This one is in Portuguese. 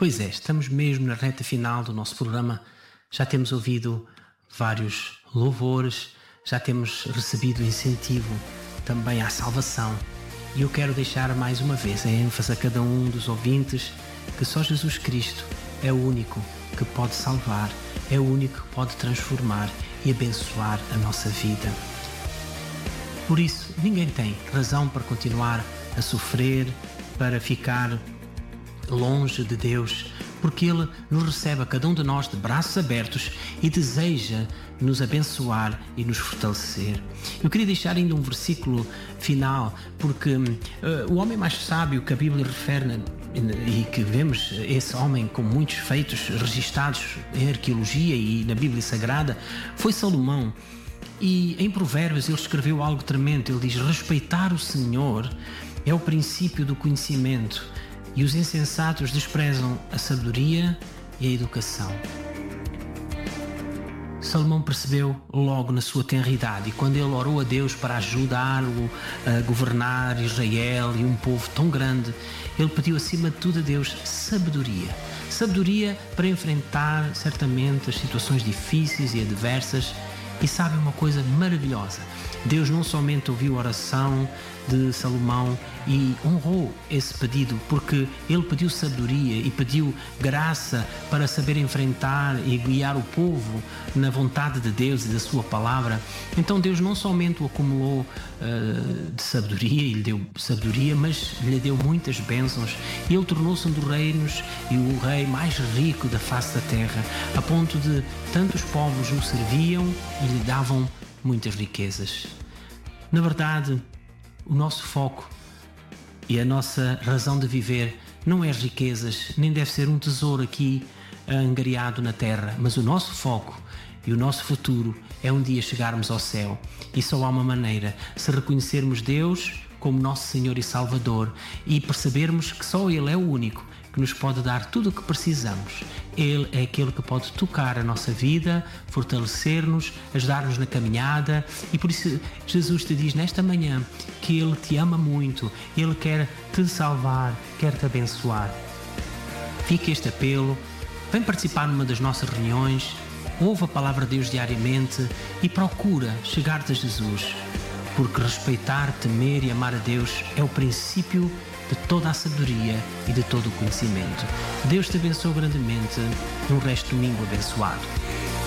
Pois é, estamos mesmo na reta final do nosso programa. Já temos ouvido vários louvores, já temos recebido incentivo também à salvação. E eu quero deixar mais uma vez a ênfase a cada um dos ouvintes que só Jesus Cristo é o único que pode salvar, é o único que pode transformar e abençoar a nossa vida. Por isso, ninguém tem razão para continuar a sofrer, para ficar longe de Deus, porque Ele nos recebe a cada um de nós de braços abertos e deseja nos abençoar e nos fortalecer. Eu queria deixar ainda um versículo final, porque o homem mais sábio que a Bíblia refere, e que vemos esse homem com muitos feitos registados em arqueologia e na Bíblia Sagrada, foi Salomão. E em Provérbios ele escreveu algo tremendo. Ele diz: respeitar o Senhor é o princípio do conhecimento, e os insensatos desprezam a sabedoria e a educação. Salomão percebeu logo na sua tenridade, e quando ele orou a Deus para ajudá-lo a governar Israel e um povo tão grande, ele pediu acima de tudo a Deus sabedoria. Sabedoria para enfrentar certamente as situações difíceis e adversas. E sabe uma coisa maravilhosa? Deus não somente ouviu a oração de Salomão e honrou esse pedido, porque ele pediu sabedoria e pediu graça para saber enfrentar e guiar o povo na vontade de Deus e da sua palavra. Então Deus não somente o acumulou de sabedoria e lhe deu sabedoria, mas lhe deu muitas bênçãos, e ele tornou-se um dos reinos e o rei mais rico da face da terra, a ponto de tantos povos o serviam e lhe davam muitas riquezas. Na verdade, o nosso foco e a nossa razão de viver não é as riquezas, nem deve ser um tesouro aqui angariado na terra, mas o nosso foco e o nosso futuro é um dia chegarmos ao céu. E só há uma maneira: se reconhecermos Deus como nosso Senhor e Salvador e percebermos que só Ele é o único que nos pode dar tudo o que precisamos. Ele é aquele que pode tocar a nossa vida, fortalecer-nos, ajudar-nos na caminhada, e por isso Jesus te diz nesta manhã que Ele te ama muito, Ele quer te salvar, quer te abençoar. Fica este apelo, vem participar numa das nossas reuniões, ouve a palavra de Deus diariamente e procura chegar-te a Jesus, porque respeitar, temer e amar a Deus é o princípio de toda a sabedoria e de todo o conhecimento. Deus te abençoe grandemente. Um resto de domingo abençoado.